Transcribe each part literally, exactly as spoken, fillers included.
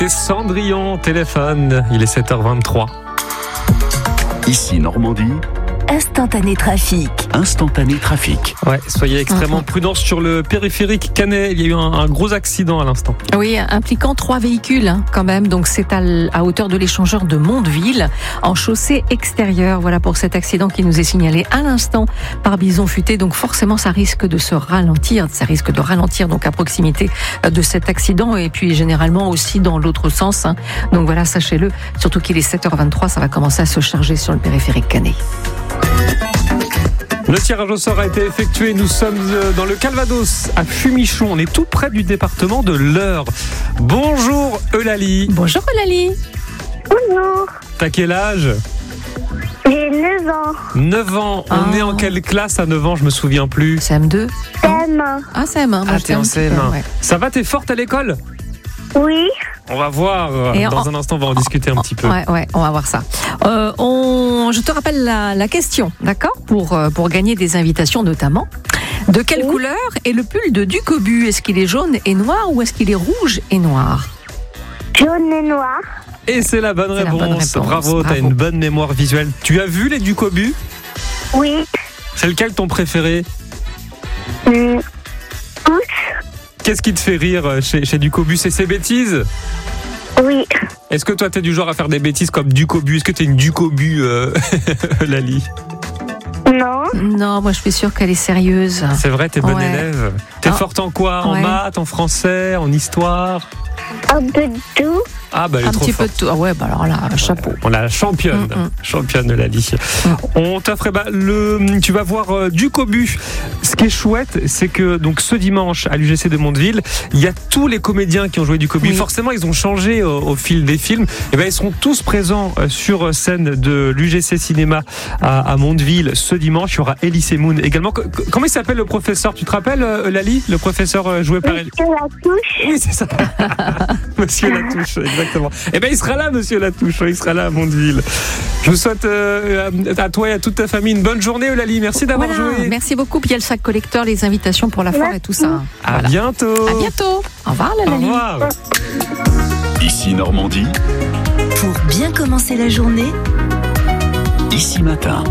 Et Cendrillon téléphone, il est sept heures vingt-trois. Ici Normandie. Instantané trafic. Instantané trafic. Ouais, soyez extrêmement Mmh. prudents sur le périphérique Canet. Il y a eu un, un gros accident à l'instant. Oui, impliquant trois véhicules hein, quand même. Donc c'est à, l- à hauteur de l'échangeur de Mondeville, en chaussée extérieure. Voilà pour cet accident qui nous est signalé à l'instant par Bison Futé. Donc forcément, ça risque de se ralentir. Ça risque de ralentir donc à proximité de cet accident et puis généralement aussi dans l'autre sens. Hein. Donc voilà, sachez-le. Surtout qu'il est sept heures vingt-trois, ça va commencer à se charger sur le périphérique Canet. Le tirage au sort a été effectué. Nous sommes dans le Calvados, à Fumichon. On est tout près du département de l'Eure. Bonjour Eulalie. Bonjour Eulalie. Bonjour, T'as quel âge ? j'ai neuf ans. neuf ans. On Ah. est en quelle classe à neuf ans ? Je me souviens plus. C M deux. C M un. Ah, C M un. Moi, Ah, je t'es en t'aime C M un. super, ouais. Ça va, t'es forte à l'école ? Oui, On va voir. Et Dans en- un instant, on va en discuter un petit peu. Ouais, ouais, on va voir ça. Euh, on, je te rappelle la, la question, d'accord, pour euh, pour gagner des invitations notamment. De quelle Oui. couleur est le pull de Ducobu ? Est-ce qu'il est jaune et noir ou est-ce qu'il est rouge et noir ? jaune et noir. Et c'est la bonne C'est la réponse. bonne réponse. Bravo, t'as Bravo. une bonne mémoire visuelle. Tu as vu les Ducobu ? Oui, C'est lequel ton préféré ? hum, tous. Qu'est-ce qui te fait rire chez, chez Ducobu ? C'est ses bêtises ? Oui, Est-ce que toi, t'es du genre à faire des bêtises comme Ducobu ? Est-ce que t'es une Ducobu, euh, Lali ? non, Non, moi je suis sûre qu'elle est sérieuse. C'est vrai, t'es bonne Ouais. élève. T'es Ah. forte en quoi ? En Ouais. maths, en français, en histoire ? un peu de tout. Ah bah elle est Un trop petit peu forte. de tout. Ah ouais, bah alors là, chapeau. On a la championne, Mm, mm. championne Lali. On t'offre eh ben, le, tu vas voir euh, Ducobu. Ce qui est chouette, c'est que donc ce dimanche à l'U G C de Mondeville, il y a tous les comédiens qui ont joué Ducobu. Oui. Forcément, ils ont changé au, au fil des films. Et ben ils seront tous présents euh, sur scène de l'U G C Cinéma à, à Mondeville ce dimanche. Il y aura Elise Moon également. Co- co- Comment il s'appelle le professeur ? Tu te rappelles euh, Lali, le professeur euh, joué par Elise ? Monsieur la touche. Oui, c'est ça. Monsieur Latouche, exactement. Eh bien, il sera là, Monsieur Latouche. Il sera là à Mondeville. Je vous souhaite euh, à toi et à toute ta famille une bonne journée, Eulalie. Merci d'avoir Voilà, joué. merci beaucoup. Puis il y a le sac collecteur, les invitations pour la foire et tout ça. À Voilà. bientôt. À bientôt. Au revoir, la Au Lali. revoir. Ici Normandie. Pour bien commencer la journée, Ici Matin.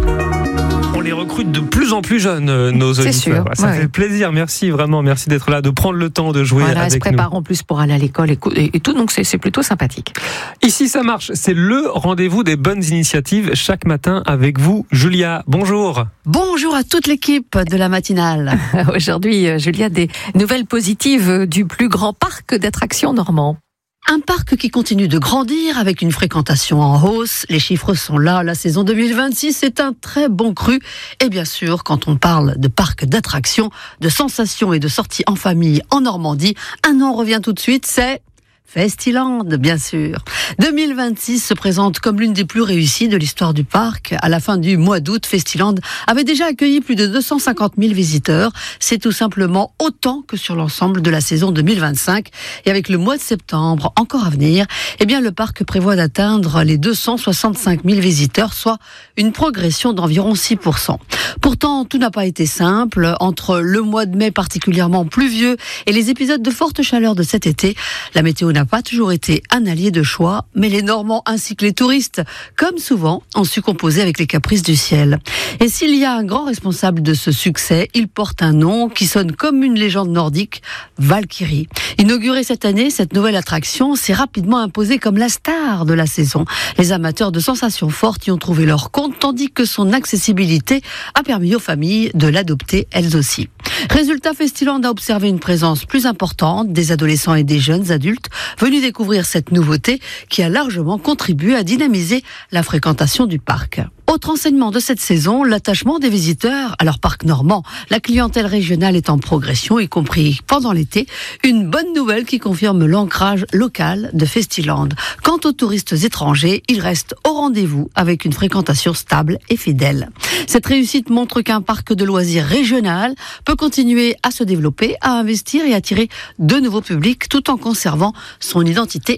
On les recrute de plus en plus jeunes, euh, nos C'est auditeurs. sûr, Ça ouais. fait plaisir. Merci vraiment. Merci d'être là, de prendre le temps de jouer Voilà, elle se avec nous. prépare en plus pour aller à l'école et, cou- et- et tout, donc c'est c'est plutôt sympathique. Ici, ça marche. C'est le rendez-vous des bonnes initiatives chaque matin avec vous, Julia. Bonjour. Bonjour à toute l'équipe de la matinale. Aujourd'hui, euh, Julia, des nouvelles positives euh, du plus grand parc d'attractions normand. Un parc qui continue de grandir avec une fréquentation en hausse. Les chiffres sont là. La saison deux mille vingt-six est un très bon cru. Et bien sûr, quand on parle de parc d'attractions, de sensations et de sorties en famille en Normandie, un nom revient tout de suite, c'est Festiland, bien sûr. deux mille vingt-six se présente comme l'une des plus réussies de l'histoire du parc. À la fin du mois d'août, Festiland avait déjà accueilli plus de deux cent cinquante mille visiteurs. C'est tout simplement autant que sur l'ensemble de la saison deux mille vingt-cinq. Et avec le mois de septembre encore à venir, eh bien, le parc prévoit d'atteindre les deux cent soixante-cinq mille visiteurs, soit une progression d'environ six pour cent. Pourtant, tout n'a pas été simple. Entre le mois de mai particulièrement pluvieux et les épisodes de forte chaleur de cet été, la météo n'a pas toujours été un allié de choix, mais les Normands ainsi que les touristes, comme souvent, ont su composer avec les caprices du ciel. Et s'il y a un grand responsable de ce succès, il porte un nom qui sonne comme une légende nordique, Valkyrie. Inaugurée cette année, cette nouvelle attraction s'est rapidement imposée comme la star de la saison. Les amateurs de sensations fortes y ont trouvé leur compte, tandis que son accessibilité a permis aux familles de l'adopter elles aussi. Résultat, Festiland a observé une présence plus importante des adolescents et des jeunes adultes venus découvrir cette nouveauté qui a largement contribué à dynamiser la fréquentation du parc. Autre enseignement de cette saison, l'attachement des visiteurs à leur parc normand. La clientèle régionale est en progression, y compris pendant l'été. Une bonne nouvelle qui confirme l'ancrage local de Festiland. Quant aux touristes étrangers, ils restent au rendez-vous avec une fréquentation stable et fidèle. Cette réussite montre qu'un parc de loisirs régional peut continuer à se développer, à investir et attirer de nouveaux publics tout en conservant son identité